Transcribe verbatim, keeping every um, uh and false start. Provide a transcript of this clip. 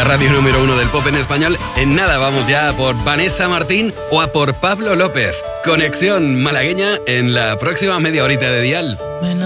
la radio número uno del pop en español. En nada vamos ya a por Vanessa Martín o a por Pablo López. Conexión malagueña en la próxima media horita de dial.